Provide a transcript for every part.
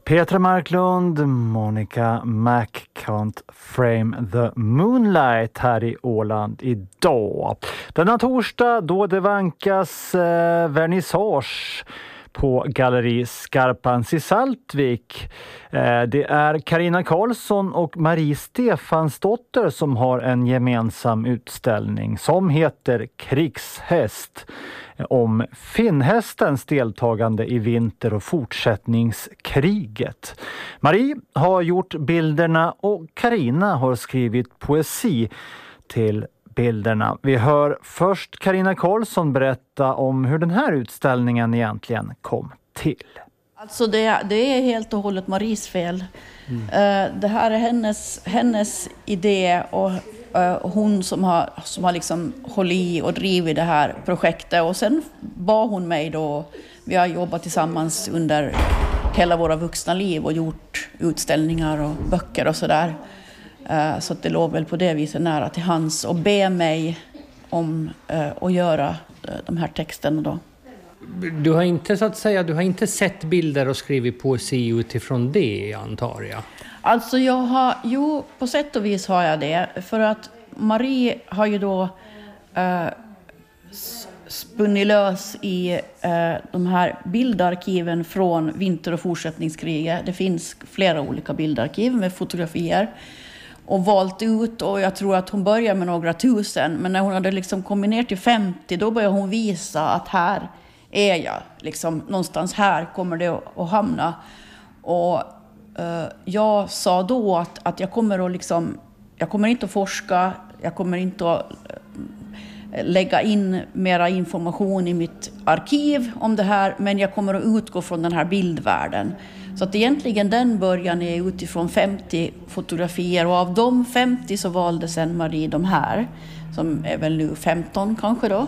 Petra Marklund, Monica Mac Can't Frame the Moonlight här i Åland idag. Denna torsdag då det vankas vernissage på Galleri Skarpans i Saltvik. Det är Carina Karlsson och Marie Stefansdotter som har en gemensam utställning som heter Krigshäst, om finnhästens deltagande i vinter- och fortsättningskriget. Marie har gjort bilderna och Carina har skrivit poesi till bilderna. Vi hör först Carina Karlsson berätta om hur den här utställningen egentligen kom till. Alltså det är helt och hållet Maries fel. Det här är hennes idé och hon som har liksom hållit i och drivit det här projektet. Och sen bad hon mig då, vi har jobbat tillsammans under hela våra vuxna liv och gjort utställningar och böcker och sådär. Så att det låg väl på det viset nära till hands och be mig om att göra de här texterna då. Du har inte så att säga, du har inte sett bilder och skrivit poesi utifrån det, antar jag? Alltså på sätt och vis har jag det. För att Marie har ju då spunnit lös i de här bildarkiven från vinter- och fortsättningskriget. Det finns flera olika bildarkiv med fotografier. Och valt ut, och jag tror att hon började med några tusen. Men när hon hade liksom kommit ner till 50, då började hon visa att här är jag. Liksom, någonstans här kommer det att hamna. Och jag sa då att jag kommer inte att forska, jag kommer inte att lägga in mera information i mitt arkiv om det här, men jag kommer att utgå från den här bildvärlden. Så att egentligen den början är utifrån 50 fotografier, och av de 50 så valde sen Marie de här, som är väl nu 15 kanske då.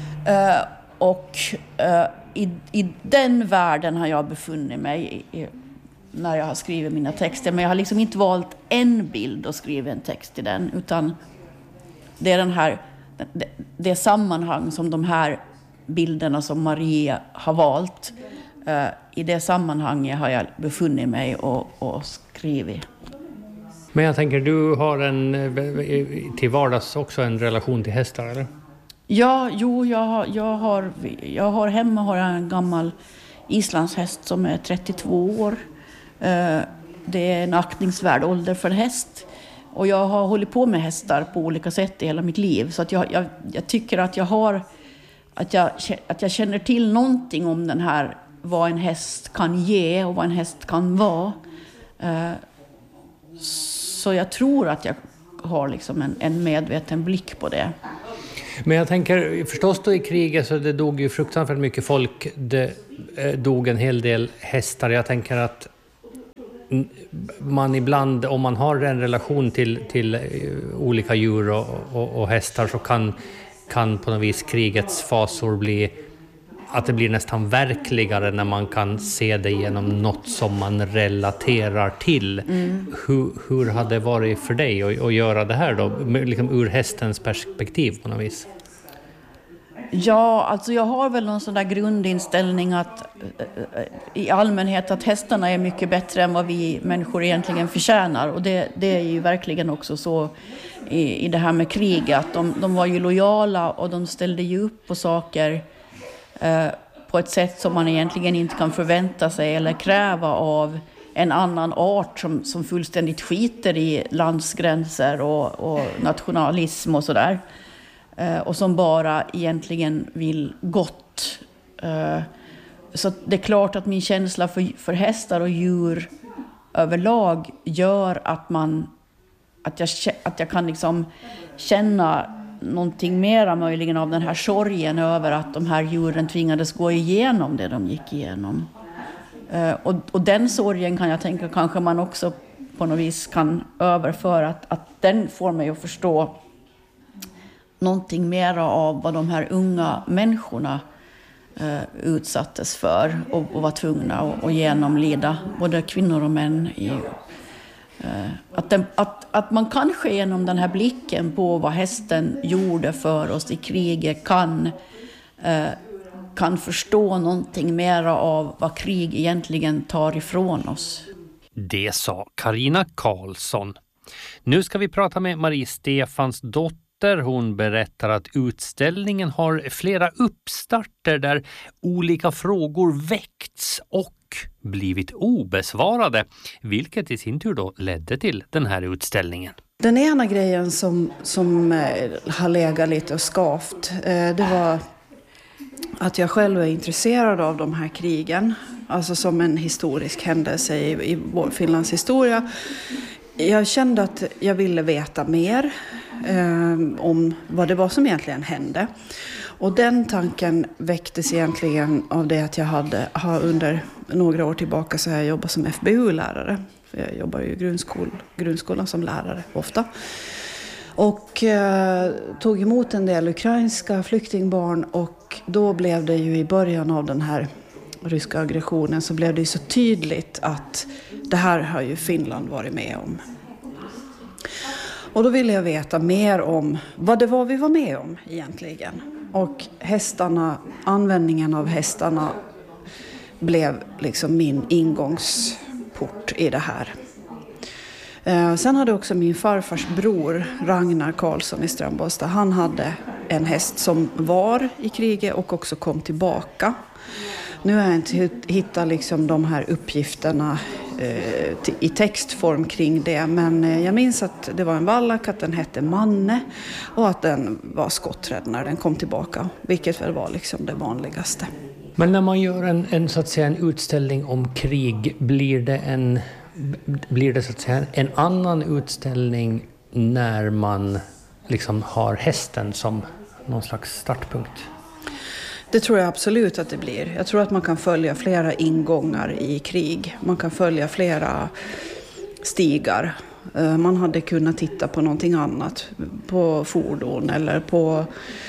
I den världen har jag befunnit mig när jag har skrivit mina texter. Men jag har liksom inte valt en bild och skrivit en text till den, utan det är det sammanhang som de här bilderna som Marie har valt. I det sammanhanget har jag befunnit mig och skrivit. Men jag tänker, du har till vardags också en relation till hästar, eller? Ja, jag har hemma en gammal islandshäst som är 32 år. Det är en aktningsvärd ålder för en häst. Och jag har hållit på med hästar på olika sätt i hela mitt liv. Så att jag tycker att jag känner till någonting om den här, vad en häst kan ge och vad en häst kan vara. Så jag tror att jag har liksom en medveten blick på det. Men jag tänker, förstås då i kriget så det dog ju fruktansvärt mycket folk. Det dog en hel del hästar. Jag tänker att man ibland, om man har en relation till olika djur och hästar, så kan på något vis krigets fasor bli att det blir nästan verkligare när man kan se det genom något som man relaterar till. Hur hade det varit för dig att göra det här då, liksom ur hästens perspektiv på något vis? Ja, alltså jag har väl någon sån där grundinställning att i allmänhet att hästarna är mycket bättre än vad vi människor egentligen förtjänar. Och det är ju verkligen också så i det här med krig, att de var ju lojala och de ställde ju upp på saker på ett sätt som man egentligen inte kan förvänta sig eller kräva av en annan art som fullständigt skiter i landsgränser och nationalism och sådär. Och som bara egentligen vill gott. Så det är klart att min känsla för hästar och djur överlag gör att jag kan liksom känna någonting mera möjligen av den här sorgen över att de här djuren tvingades gå igenom det de gick igenom. Och den sorgen kan jag tänka kanske man också på något vis kan överföra, att den får mig att förstå någonting mera av vad de här unga människorna utsattes för och var tvungna att genomlida, både kvinnor och män. Att man kanske genom den här blicken på vad hästen gjorde för oss i kriget kan kan förstå någonting mer av vad krig egentligen tar ifrån oss. Det sa Carina Karlsson. Nu ska vi prata med Marie Stefans dotter. Hon berättar att utställningen har flera uppstarter där olika frågor väckts och blivit obesvarade, vilket i sin tur då ledde till den här utställningen. Den ena grejen som har legat lite och skavt, det var att jag själv är intresserad av de här krigen, alltså som en historisk händelse i vår Finlands historia. Jag kände att jag ville veta mer om vad det var som egentligen hände. Och den tanken väcktes egentligen av det att jag har under några år tillbaka så har jag jobbat som FBU-lärare. Jag jobbar ju i grundskolan som lärare ofta. Och tog emot en del ukrainska flyktingbarn, och då blev det ju i början av den här ryska aggressionen så blev det ju så tydligt att det här har ju Finland varit med om. Och då ville jag veta mer om vad det var vi var med om egentligen. Och användningen av hästarna blev liksom min ingångsport i det här. Sen hade också min farfars bror Ragnar Karlsson i Strömbostad. Han hade en häst som var i kriget och också kom tillbaka. Nu har jag inte hittat liksom de här uppgifterna i textform kring det. Men jag minns att det var en vallack, att den hette Manne och att den var skotträdd när den kom tillbaka. Vilket väl var liksom det vanligaste. Men när man gör en så att säga en utställning om krig, blir det så att säga en annan utställning när man liksom har hästen som någon slags startpunkt? Det tror jag absolut att det blir. Jag tror att man kan följa flera ingångar i krig. Man kan följa flera stigar. Man hade kunnat titta på någonting annat. På fordon eller på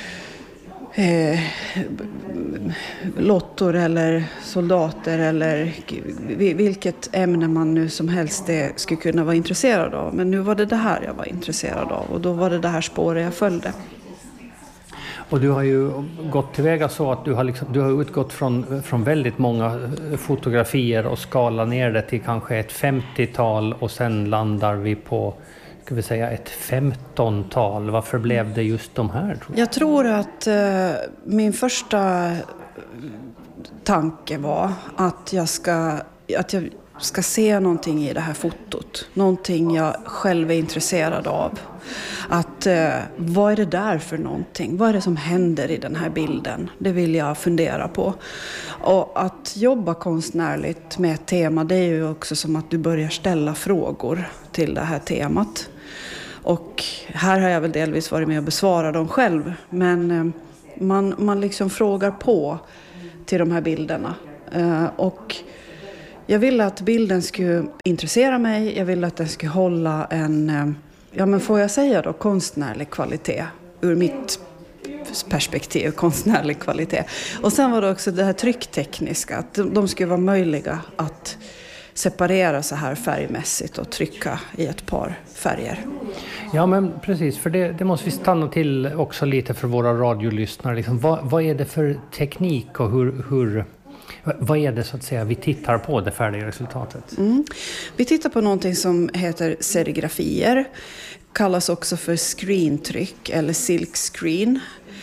lottor eller soldater eller vilket ämne man nu som helst det skulle kunna vara intresserad av. Men nu var det här jag var intresserad av, och då var det här spåret jag följde. Och du har ju gått tillväga så att du har utgått från väldigt många fotografier och skalat ner det till kanske ett 50-tal, och sen landar vi på, ska vi säga, ett 15-tal. Varför blev det just de här? Tror jag? Jag tror att min första tanke var att jag ska se någonting i det här fotot. Någonting jag själv är intresserad av. Att vad är det där för någonting? Vad är det som händer i den här bilden? Det vill jag fundera på. Och att jobba konstnärligt med ett tema, det är ju också som att du börjar ställa frågor till det här temat. Och här har jag väl delvis varit med och besvara dem själv. Men man liksom frågar på till de här bilderna. Och jag ville att bilden skulle intressera mig. Jag ville att den skulle hålla en, men får jag säga då, konstnärlig kvalitet. Ur mitt perspektiv, konstnärlig kvalitet. Och sen var det också det här trycktekniska. Att de skulle vara möjliga att separera så här färgmässigt och trycka i ett par färger. Ja, men precis, för det måste vi stanna till också lite för våra radiolyssnare. Liksom, vad är det för teknik och vad är det så att säga vi tittar på, det färdiga resultatet? Vi tittar på någonting som heter serigrafier. Kallas också för screentryck eller silkscreen.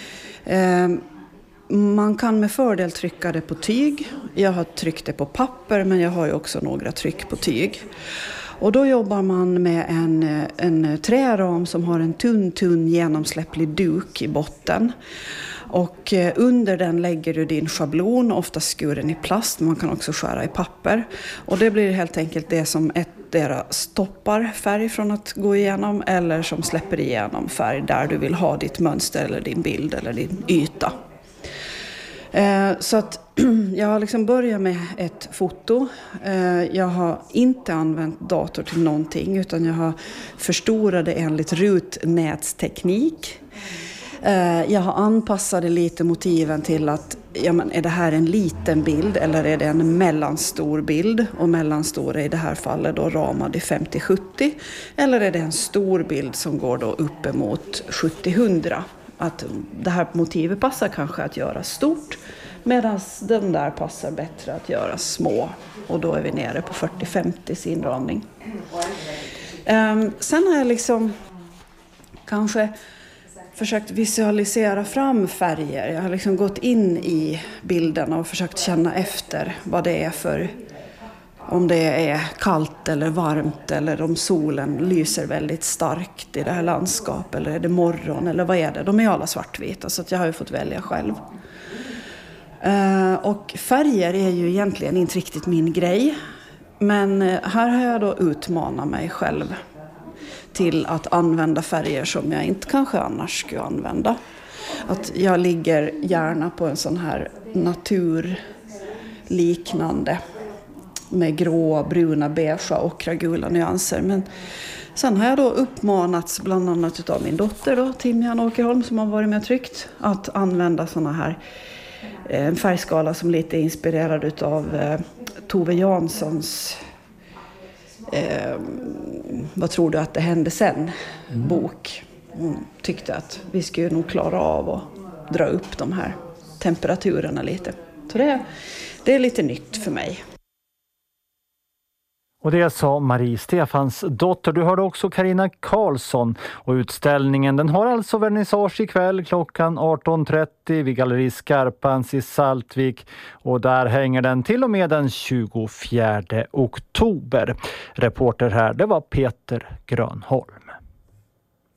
Man kan med fördel trycka det på tyg. Jag har tryckt det på papper, men jag har ju också några tryck på tyg. Och då jobbar man med en träram som har en tunn genomsläpplig duk i botten. Och under den lägger du din schablon, ofta skuren i plast, man kan också skära i papper. Och det blir helt enkelt det som ettdera stoppar färg från att gå igenom eller som släpper igenom färg där du vill ha ditt mönster eller din bild eller din yta. Så att jag har liksom börjat med ett foto. Jag har inte använt dator till någonting, utan jag har förstorat det enligt rutnätsteknik. Jag har anpassat lite motiven till att är det här en liten bild eller är det en mellanstor bild? Och mellanstor är i det här fallet då ramad i 50-70. Eller är det en stor bild som går då uppemot 70-100? Att det här motivet passar kanske att göra stort, Medan den där passar bättre att göra små. Och då är vi nere på 40-50 inramning. Sen har jag liksom kanske försökt visualisera fram färger. Jag har liksom gått in i bilden och försökt känna efter vad det är för... Om det är kallt eller varmt eller om solen lyser väldigt starkt i det här landskapet. Eller är det morgon eller vad är det? De är alla svartvita så att jag har ju fått välja själv. Och färger är ju egentligen inte riktigt min grej. Men här har jag då utmanat mig själv till att använda färger som jag inte kanske annars skulle använda. Att jag ligger gärna på en sån här naturliknande med grå, bruna, beige, ockra, gula nyanser. Men sen har jag då uppmanats bland annat av min dotter då, Timjan Åkerholm som har varit med och tryckt att använda såna här en färgskala som lite är inspirerad av Tove Janssons Vad tror du att det hände sen? Bok. Hon tyckte att vi skulle nog klara av att dra upp de här temperaturerna lite. Så det är lite nytt för mig. Och det sa Marie Stefans dotter. Du hörde också Carina Karlsson. Och utställningen den har alltså vernissage ikväll klockan 18.30 vid Galleri Skarpans i Saltvik. Och där hänger den till och med den 24 oktober. Reporter här, det var Peter Grönholm.